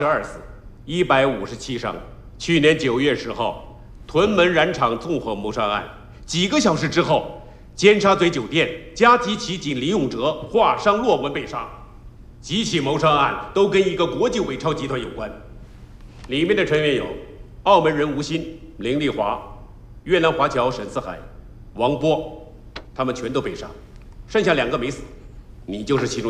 12死，157伤。去年9月10号，屯门染厂纵火谋杀案，几个小时之后，尖沙咀酒店加提奇警李永哲划伤骆文被杀。几起谋杀案都跟一个国际伪钞集团有关，里面的成员有澳门人吴鑫、林丽华、越南华侨沈四海、王波，他们全都被杀，剩下2个没死，你就是其中。